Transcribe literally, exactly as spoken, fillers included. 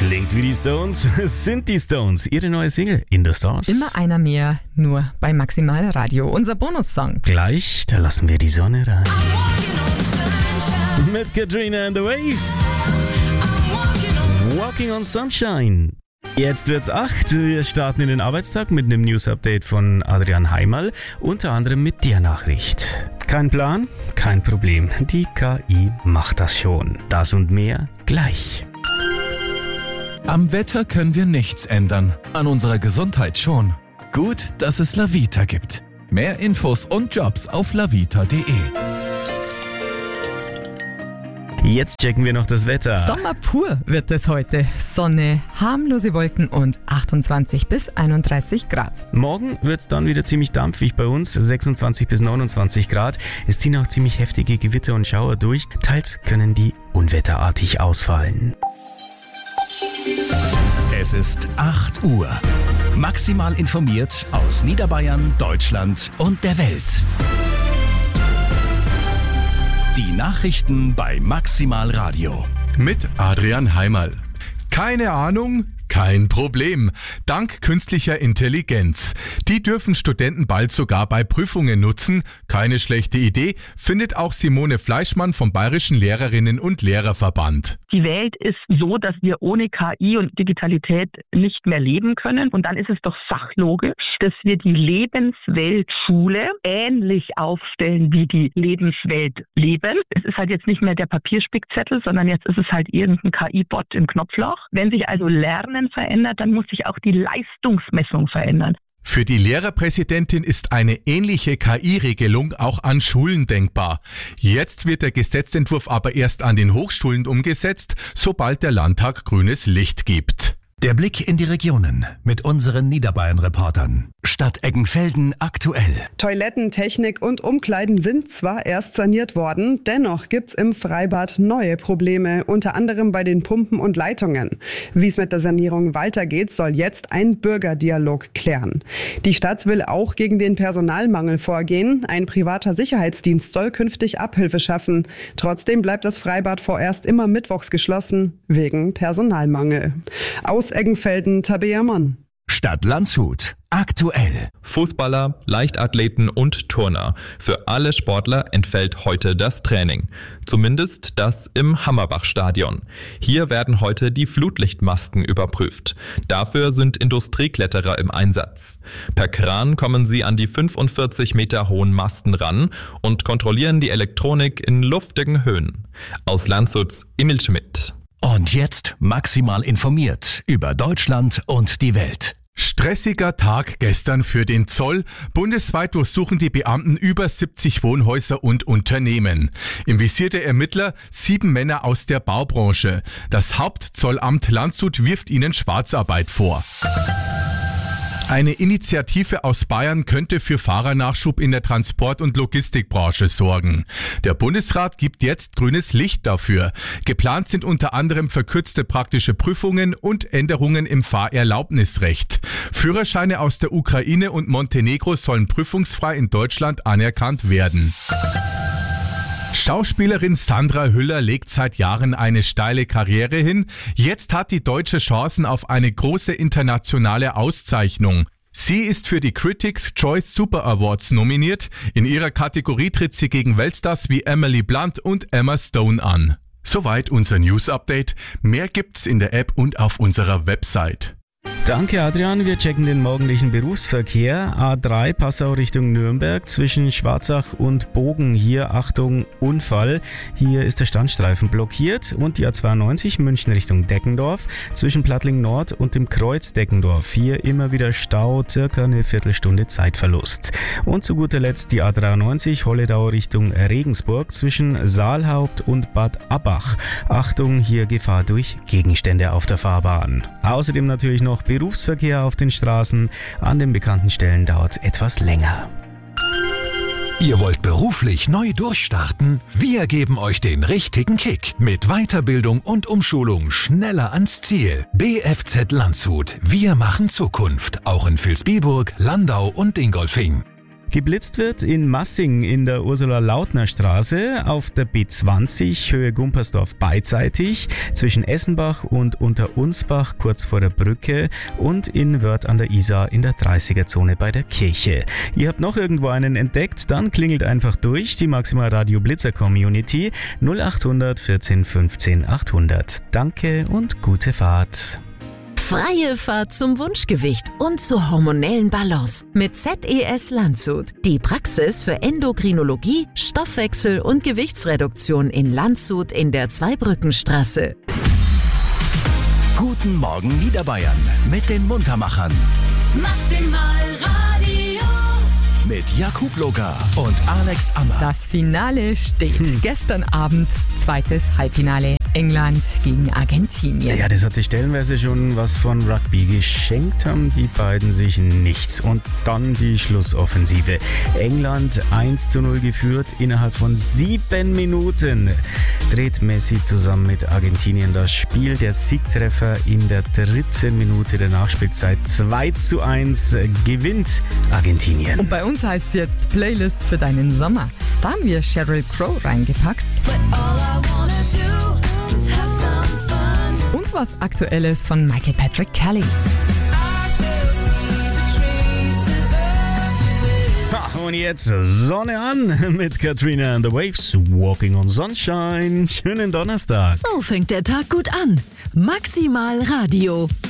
Klingt wie die Stones, sind die Stones. Ihre neue Single In the Stars. Immer einer mehr, nur bei Maximal Radio. Unser Bonussong. Gleich, da lassen wir die Sonne rein. Mit Katrina and the Waves. Walking on Sunshine. Jetzt wird's acht. Wir starten in den Arbeitstag mit einem News-Update von Adrian Heimerl, unter anderem mit der Nachricht. Kein Plan? Kein Problem. Die K I macht das schon. Das und mehr gleich. Am Wetter können wir nichts ändern, an unserer Gesundheit schon. Gut, dass es Lavita gibt. Mehr Infos und Jobs auf lavita punkt de. Jetzt checken wir noch das Wetter. Sommer pur wird es heute. Sonne, harmlose Wolken und achtundzwanzig bis einunddreißig Grad. Morgen wird es dann wieder ziemlich dampfig bei uns, sechsundzwanzig bis neunundzwanzig Grad. Es ziehen auch ziemlich heftige Gewitter und Schauer durch. Teils können die unwetterartig ausfallen. Es ist acht Uhr. Maximal informiert aus Niederbayern, Deutschland und der Welt. Die Nachrichten bei Maximal Radio. Mit Adrian Heimerl. Keine Ahnung? Kein Problem. Dank künstlicher Intelligenz. Die dürfen Studenten bald sogar bei Prüfungen nutzen. Keine schlechte Idee, findet auch Simone Fleischmann vom Bayerischen Lehrerinnen- und Lehrerverband. Die Welt ist so, dass wir ohne K I und Digitalität nicht mehr leben können. Und dann ist es doch sachlogisch, dass wir die Lebensweltschule ähnlich aufstellen wie die Lebenswelt Leben. Es ist halt jetzt nicht mehr der Papierspickzettel, sondern jetzt ist es halt irgendein K I-Bot im Knopfloch. Wenn sich also Lernen verändert, dann muss sich auch die Leistungsmessung verändern. Für die Lehrerpräsidentin ist eine ähnliche K I-Regelung auch an Schulen denkbar. Jetzt wird der Gesetzentwurf aber erst an den Hochschulen umgesetzt, sobald der Landtag grünes Licht gibt. Der Blick in die Regionen mit unseren Niederbayern-Reportern. Stadt Eggenfelden aktuell. Toiletten, Technik und Umkleiden sind zwar erst saniert worden, dennoch gibt's im Freibad neue Probleme, unter anderem bei den Pumpen und Leitungen. Wie es mit der Sanierung weitergeht, soll jetzt ein Bürgerdialog klären. Die Stadt will auch gegen den Personalmangel vorgehen. Ein privater Sicherheitsdienst soll künftig Abhilfe schaffen. Trotzdem bleibt das Freibad vorerst immer mittwochs geschlossen, wegen Personalmangel. Aus Eggenfelden, Tabea Mann. Stadt Landshut aktuell. Fußballer, Leichtathleten und Turner. Für alle Sportler entfällt heute das Training. Zumindest das im Hammerbach-Stadion. Hier werden heute die Flutlichtmasken überprüft. Dafür sind Industriekletterer im Einsatz. Per Kran kommen sie an die fünfundvierzig Meter hohen Masten ran und kontrollieren die Elektronik in luftigen Höhen. Aus Landshuts Emil Schmidt. Und jetzt maximal informiert über Deutschland und die Welt. Stressiger Tag gestern für den Zoll. Bundesweit durchsuchen die Beamten über siebzig Wohnhäuser und Unternehmen. Im Visier der Ermittler sieben Männer aus der Baubranche. Das Hauptzollamt Landshut wirft ihnen Schwarzarbeit vor. Eine Initiative aus Bayern könnte für Fahrernachschub in der Transport- und Logistikbranche sorgen. Der Bundesrat gibt jetzt grünes Licht dafür. Geplant sind unter anderem verkürzte praktische Prüfungen und Änderungen im Fahrerlaubnisrecht. Führerscheine aus der Ukraine und Montenegro sollen prüfungsfrei in Deutschland anerkannt werden. Schauspielerin Sandra Hüller legt seit Jahren eine steile Karriere hin. Jetzt hat die Deutsche Chancen auf eine große internationale Auszeichnung. Sie ist für die Critics' Choice Super Awards nominiert. In ihrer Kategorie tritt sie gegen Weltstars wie Emily Blunt und Emma Stone an. Soweit unser News-Update. Mehr gibt's in der App und auf unserer Website. Danke Adrian, wir checken den morgendlichen Berufsverkehr. A drei Passau Richtung Nürnberg zwischen Schwarzach und Bogen. Hier Achtung Unfall. Hier ist der Standstreifen blockiert. Und die A zweiundneunzig München Richtung Deckendorf zwischen Plattling Nord und dem Kreuz Deckendorf. Hier immer wieder Stau, circa eine Viertelstunde Zeitverlust. Und zu guter Letzt die A dreiundneunzig Holledau Richtung Regensburg zwischen Saalhaupt und Bad Abbach. Achtung, hier Gefahr durch Gegenstände auf der Fahrbahn. Außerdem natürlich noch Berufsverkehr auf den Straßen. An den bekannten Stellen dauert es etwas länger. Ihr wollt beruflich neu durchstarten? Wir geben euch den richtigen Kick. Mit Weiterbildung und Umschulung schneller ans Ziel. B F Z Landshut. Wir machen Zukunft. Auch in Vilsbiburg, Landau und Dingolfing. Geblitzt wird in Massing in der Ursula-Lautner-Straße, auf der B zwanzig Höhe Gumpersdorf beidseitig, zwischen Essenbach und Unterunsbach kurz vor der Brücke und in Wörth an der Isar in der dreißiger-Zone bei der Kirche. Ihr habt noch irgendwo einen entdeckt? Dann klingelt einfach durch die Maximal Radio Blitzer Community null acht hundert vierzehn fünfzehn achthundert. Danke und gute Fahrt. Freie Fahrt zum Wunschgewicht und zur hormonellen Balance mit Z E S Landshut. Die Praxis für Endokrinologie, Stoffwechsel und Gewichtsreduktion in Landshut in der Zweibrückenstraße. Guten Morgen Niederbayern mit den Muntermachern. Maximal Radio. Mit Jakub Loga und Alex Ammer. Das Finale steht. Hm. Gestern Abend zweites Halbfinale. England gegen Argentinien. Ja, das hatte stellenweise schon was von Rugby. Geschenkt haben die beiden sich nichts. Und dann die Schlussoffensive. England eins zu null geführt. Innerhalb von sieben Minuten dreht Messi zusammen mit Argentinien das Spiel. Der Siegtreffer in der dritten Minute der Nachspielzeit. zwei zu eins gewinnt Argentinien. Und bei uns heißt es jetzt Playlist für deinen Sommer. Da haben wir Sheryl Crow reingepackt. Und was Aktuelles von Michael Patrick Kelly. Und jetzt Sonne an mit Katrina and the Waves, Walking on Sunshine. Schönen Donnerstag. So fängt der Tag gut an. Maximal Radio.